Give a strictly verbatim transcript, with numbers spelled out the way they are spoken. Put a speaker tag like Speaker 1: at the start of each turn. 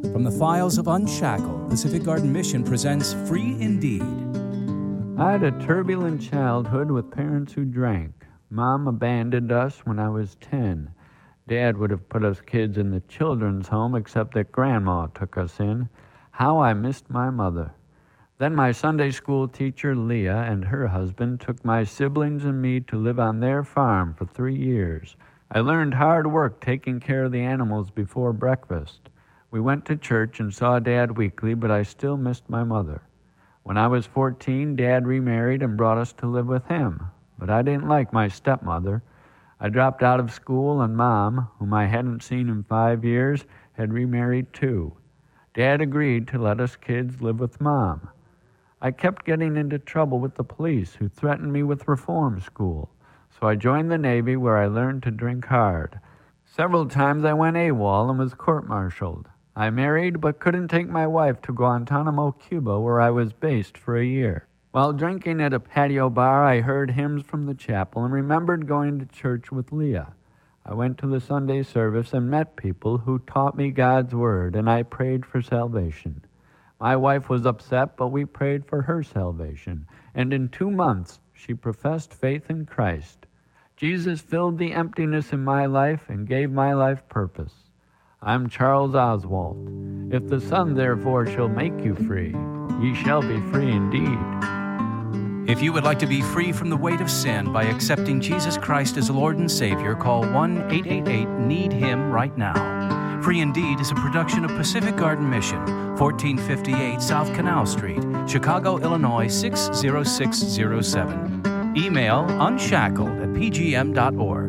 Speaker 1: From the files of Unshackled, Pacific Garden Mission presents Free Indeed.
Speaker 2: I had a turbulent childhood with parents who drank. Mom abandoned us when I was ten. Dad would have put us kids in the children's home, except that Grandma took us in. How I missed my mother. Then my Sunday school teacher, Leah, and her husband took my siblings and me to live on their farm for three years. I learned hard work taking care of the animals before breakfast. We went to church and saw Dad weekly, but I still missed my mother. When I was fourteen, Dad remarried and brought us to live with him, but I didn't like my stepmother. I dropped out of school, and Mom, whom I hadn't seen in five years, had remarried too. Dad agreed to let us kids live with Mom. I kept getting into trouble with the police, who threatened me with reform school, so I joined the Navy, where I learned to drink hard. Several times I went AWOL and was court-martialed. I married but couldn't take my wife to Guantanamo, Cuba, where I was based for a year. While drinking at a patio bar, I heard hymns from the chapel and remembered going to church with Leah. I went to the Sunday service and met people who taught me God's word, and I prayed for salvation. My wife was upset, but we prayed for her salvation, and in two months she professed faith in Christ. Jesus filled the emptiness in my life and gave my life purpose. I'm Charles Oswalt. If the Son therefore shall make you free, ye shall be free indeed.
Speaker 1: If you would like to be free from the weight of sin by accepting Jesus Christ as Lord and Savior, call one eight eight eight need him right now. Free Indeed is a production of Pacific Garden Mission, fourteen fifty-eight South Canal Street, Chicago, Illinois six zero six zero seven. Email unshackled at p g m dot org.